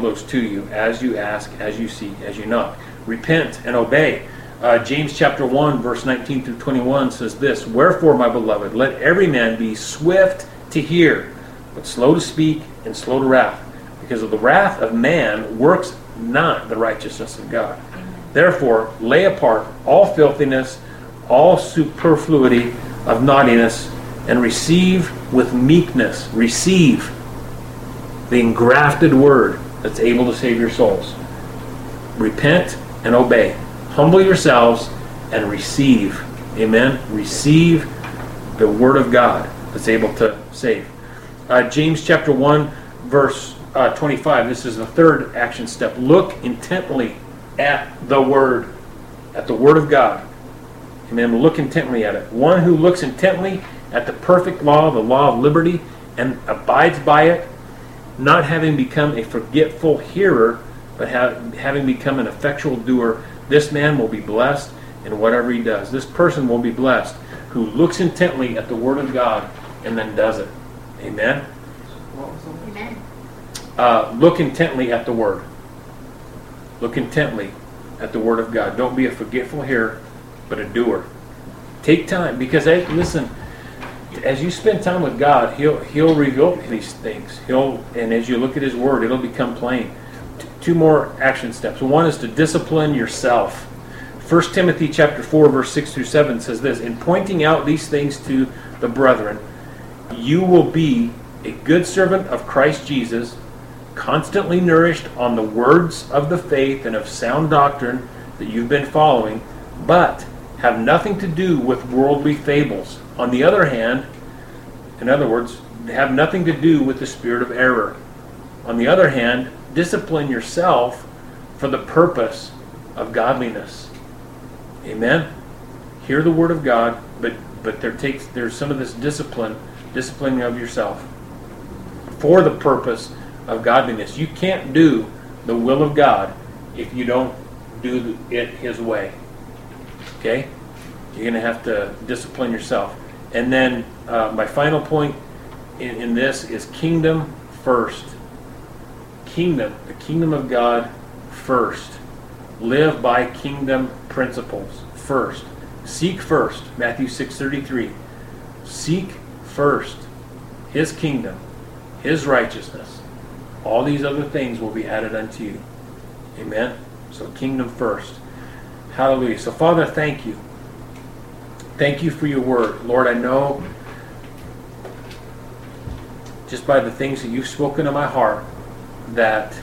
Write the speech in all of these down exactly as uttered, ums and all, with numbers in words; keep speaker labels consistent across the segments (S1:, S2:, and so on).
S1: those to you as you ask, as you seek, as you knock. Repent and obey. Uh, James chapter one, verse nineteen through twenty-one says this, "Wherefore, my beloved, let every man be swift to hear, but slow to speak and slow to wrath, because of the wrath of man works not the righteousness of God. Therefore, lay apart all filthiness, all superfluity of naughtiness, and receive with meekness, receive the engrafted word that's able to save your souls." Repent and obey. Humble yourselves and receive. Amen? Receive the word of God that's able to save. Uh, James chapter one, verse uh, twenty-five. This is the third action step. Look intently at the word, at the word of God. Amen? Look intently at it. One who looks intently at the perfect law, the law of liberty, and abides by it, not having become a forgetful hearer, but have, having become an effectual doer, this man will be blessed in whatever he does. This person will be blessed who looks intently at the word of God and then does it. Amen?
S2: Amen.
S1: Uh, look intently at the word. Look intently at the word of God. Don't be a forgetful hearer, but a doer. Take time, because hey, listen, as you spend time with God, He'll He'll reveal these things. He'll and as you look at His word, it'll become plain. T- two more action steps. One is to discipline yourself. First Timothy chapter four, verse six through seven says this: "In pointing out these things to the brethren, you will be a good servant of Christ Jesus, constantly nourished on the words of the faith and of sound doctrine that you've been following, but have nothing to do with worldly fables. On the other hand," in other words, have nothing to do with the spirit of error. "On the other hand, discipline yourself for the purpose of godliness." Amen? Hear the word of God, but but there takes there's some of this discipline, disciplining of yourself for the purpose of godliness. You can't do the will of God if you don't do it His way. Okay? You're going to have to discipline yourself. And then uh, my final point in, in this is kingdom first. Kingdom, the kingdom of God first. Live by kingdom principles first. Seek first, Matthew six thirty-three. Seek first His kingdom, His righteousness. All these other things will be added unto you. Amen? So kingdom first. Hallelujah. So Father, thank you. Thank you for your word. Lord, I know just by the things that you've spoken to my heart that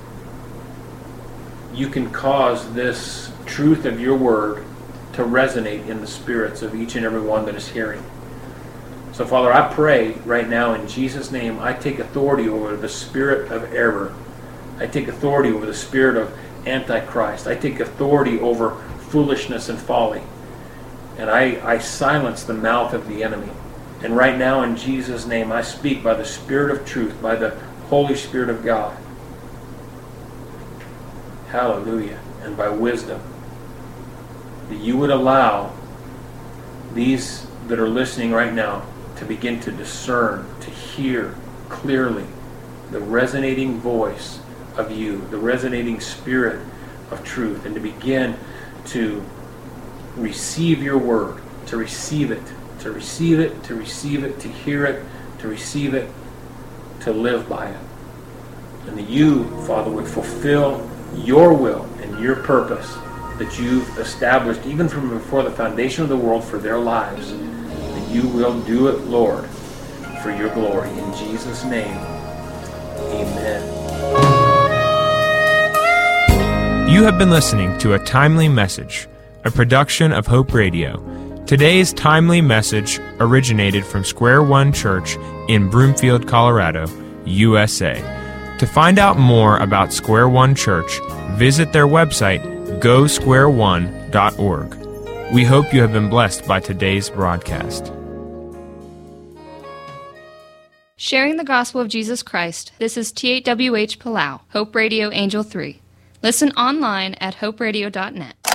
S1: you can cause this truth of your word to resonate in the spirits of each and every one that is hearing. So Father, I pray right now in Jesus' name, I take authority over the spirit of error. I take authority over the spirit of Antichrist. I take authority over foolishness and folly. And I, I silence the mouth of the enemy. And right now in Jesus' name, I speak by the Spirit of truth, by the Holy Spirit of God. Hallelujah. And by wisdom. That you would allow these that are listening right now to begin to discern, to hear clearly the resonating voice of you, the resonating spirit of truth, and to begin to receive your word, to receive it, to receive it, to receive it, to hear it, to receive it, to live by it. And that you, Father, would fulfill your will and your purpose that you've established even from before the foundation of the world for their lives. That you will do it, Lord, for your glory. In Jesus' name, amen.
S3: You have been listening to a timely message, a production of Hope Radio. Today's timely message originated from Square One Church in Broomfield, Colorado, U S A. To find out more about Square One Church, visit their website, go square one dot org. We hope you have been blessed by today's broadcast.
S4: Sharing the gospel of Jesus Christ, this is T eight W H Palau, Hope Radio Angel three. Listen online at hope radio dot net.